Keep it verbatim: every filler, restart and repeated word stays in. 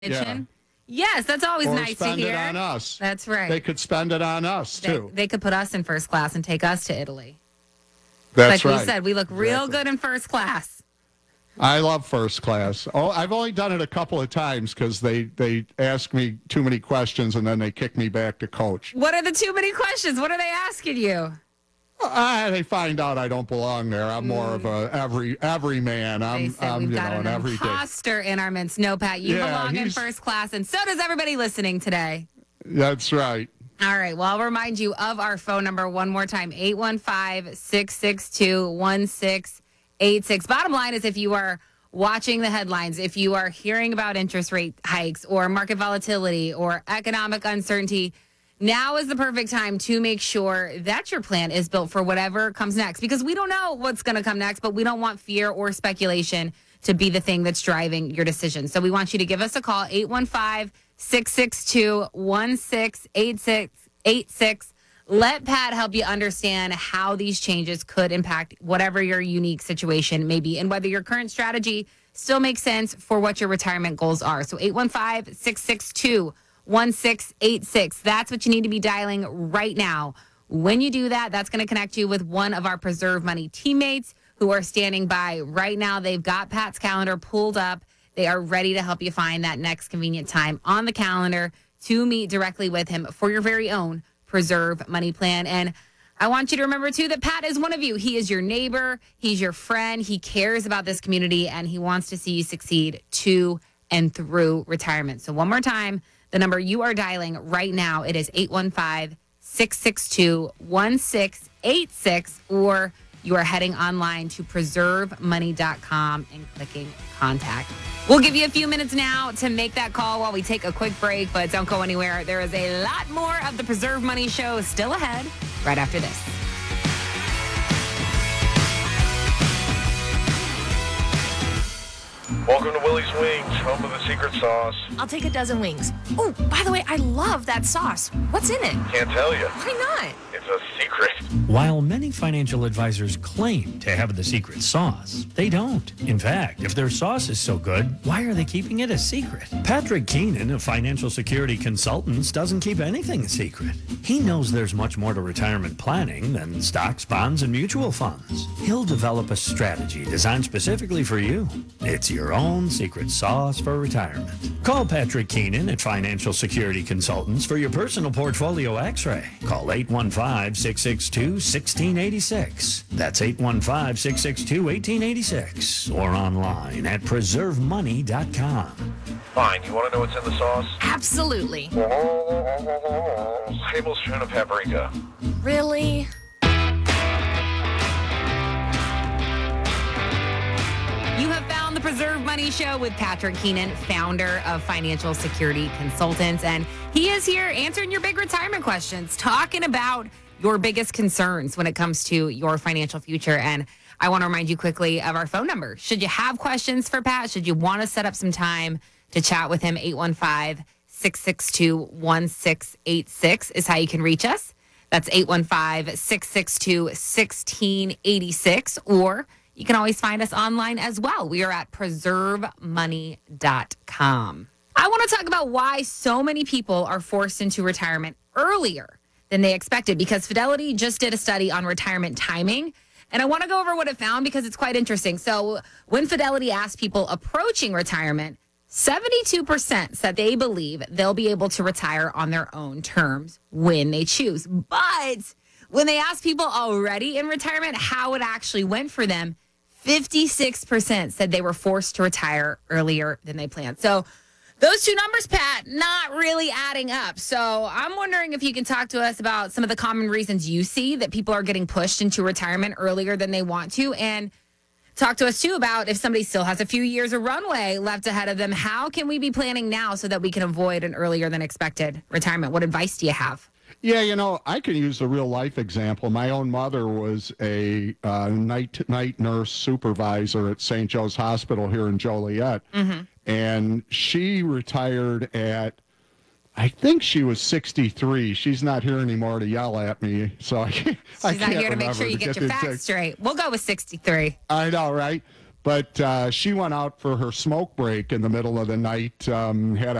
Yeah. Yes, that's always Or nice to spend hear. it on us. That's right. They could spend it on us, They, too. they could put us in first class and take us to Italy. That's like right. we said, we look real Exactly. good in first class. I love first class. Oh, I've only done it a couple of times because they, they ask me too many questions and then they kick me back to coach. What are the too many questions? What are they asking you? Uh, they find out I don't belong there. I'm more of a every every man. They I'm, said I'm we've you got know, an an everyday. imposter in our midst. No, Pat, you Yeah, belong in he's- first class, and so does everybody listening today. That's right. All right. Well, I'll remind you of our phone number one more time, eight one five, six six two, one six eight six. Bottom line is if you are watching the headlines, if you are hearing about interest rate hikes or market volatility or economic uncertainty, now is the perfect time to make sure that your plan is built for whatever comes next, because we don't know what's going to come next, but we don't want fear or speculation to be the thing that's driving your decision. So we want you to give us a call, eight one five, six six two, one six eight six. Let Pat help you understand how these changes could impact whatever your unique situation may be and whether your current strategy still makes sense for what your retirement goals are. So eight one five, six six two, one six eight six. That's what you need to be dialing right now. When you do that, that's going to connect you with one of our Preserve Money teammates who are standing by right now. They've got Pat's calendar pulled up. They are ready to help you find that next convenient time on the calendar to meet directly with him for your very own Preserve Money plan. And I want you to remember, too, that Pat is one of you. He is your neighbor. He's your friend. He cares about this community, and he wants to see you succeed to and through retirement. So one more time, the number you are dialing right now, it is eight one five, six six two, one six eight six, or you are heading online to preserve money dot com and clicking contact. We'll give you a few minutes now to make that call while we take a quick break, but don't go anywhere. There is a lot more of the Preserve Money Show still ahead right after this. Welcome to Willie's Wings, home of the secret sauce. I'll take a dozen wings. Oh, by the way, I love that sauce. What's in it? Can't tell you. Why not? It's a secret. While many financial advisors claim to have the secret sauce, they don't. In fact, if their sauce is so good, why are they keeping it a secret? Patrick Keenan of Financial Security Consultants doesn't keep anything a secret. He knows there's much more to retirement planning than stocks, bonds, and mutual funds. He'll develop a strategy designed specifically for you. It's your own secret sauce for retirement. Call Patrick Keenan at Financial Security Consultants for your personal portfolio x-ray. Call eight one five, six six two, one six eight six. That's eight one five, six six two, one eight eight six. Or online at preserve money dot com. Fine, you want to know what's in the sauce? Absolutely. Tablespoon of paprika. Really? You have found the Preserve Money Show with Patrick Keenan, founder of Financial Security Consultants. And he is here answering your big retirement questions, talking about your biggest concerns when it comes to your financial future. And I want to remind you quickly of our phone number. Should you have questions for Pat, should you want to set up some time to chat with him, eight one five, six six two, one six eight six is how you can reach us. That's eight one five, six six two, one six eight six. Or you can always find us online as well. We are at preserve money dot com. I want to talk about why so many people are forced into retirement earlier than they expected, because Fidelity just did a study on retirement timing. And I want to go over what it found because it's quite interesting. So when Fidelity asked people approaching retirement, seventy-two percent said they believe they'll be able to retire on their own terms when they choose. But when they asked people already in retirement how it actually went for them, fifty-six percent said they were forced to retire earlier than they planned. So those two numbers, Pat, not really adding up. So I'm wondering if you can talk to us about some of the common reasons you see that people are getting pushed into retirement earlier than they want to. And talk to us, too, about if somebody still has a few years of runway left ahead of them, how can we be planning now so that we can avoid an earlier than expected retirement? What advice do you have? Yeah, you know, I can use a real life example. My own mother was a uh, night night nurse supervisor at Saint Joe's Hospital here in Joliet. Mm-hmm. And she retired at, I think she was sixty-three. She's not here anymore to yell at me, so I can't. She's I not can't here to make remember sure you to get, get your the facts exact- straight. We'll go with sixty-three. I know, right? But uh, she went out for her smoke break in the middle of the night, um, had a